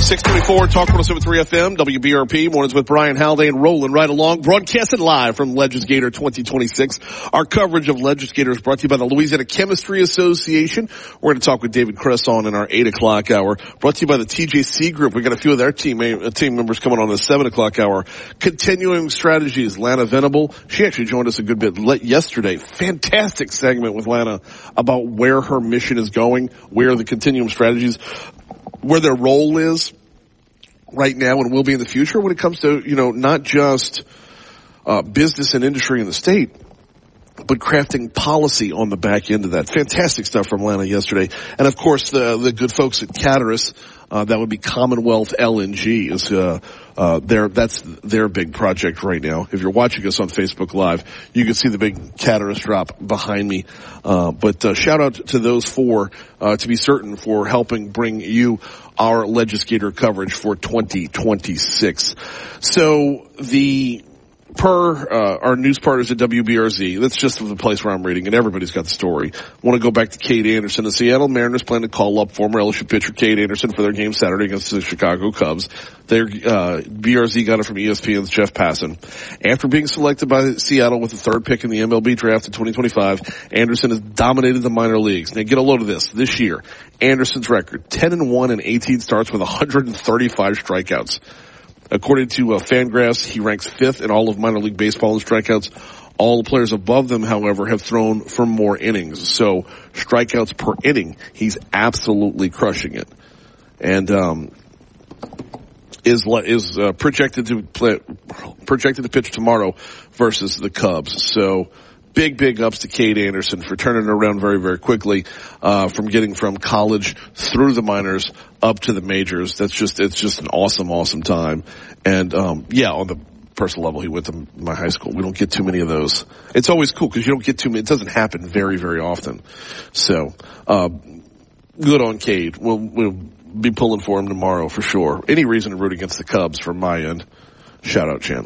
624, Talk 107.3 FM, WBRP, mornings with Brian Haldane, rolling right along, broadcasting live from Legisgator 2026. Our coverage of Legisgator is brought to you by the Louisiana Chemistry Association. We're going to talk with David Cresson in our 8 o'clock hour. Brought to you by the TJC Group. We've got a few of their team members coming on the 7 o'clock hour. Continuing Strategies, Lana Venable. She actually joined us a good bit yesterday. Fantastic segment with Lana about where her mission is going, where the Continuum Strategies, where their role is right now and will be in the future when it comes to, not just business and industry in the state, but crafting policy on the back end of that. Fantastic stuff from Lana yesterday. And of course, the good folks at Cataris, that would be Commonwealth LNG is, that's their big project right now. If you're watching us on Facebook Live, you can see the big Cataris drop behind me. But shout out to those four, to be certain, for helping bring you our Legislator coverage for 2026. So our news partners at WBRZ, that's just the place where I'm reading, and everybody's got the story. I want to go back to Cade Anderson. The Seattle Mariners plan to call up former LSU pitcher Cade Anderson for their game Saturday against the Chicago Cubs. BRZ got it from ESPN's Jeff Passan. After being selected by Seattle with the third pick in the MLB draft in 2025, Anderson has dominated the minor leagues. Now get a load of this. This year, Anderson's record, 10-1 and 18 starts with 135 strikeouts. According to Fangraphs, he ranks 5th in all of minor league baseball in strikeouts. All the players above them, however, have thrown for more innings. So strikeouts per inning, he's absolutely crushing it. And is projected to pitch tomorrow versus the Cubs. So big ups to Cade Anderson for turning it around very, very quickly, from getting from college through the minors up to the majors. It's just an awesome time. And, on the personal level, he went to my high school. We don't get too many of those. It's always cool because you don't get too many. It doesn't happen very, very often. So, good on Cade. We'll be pulling for him tomorrow for sure. Any reason to root against the Cubs from my end. Shout out, champ.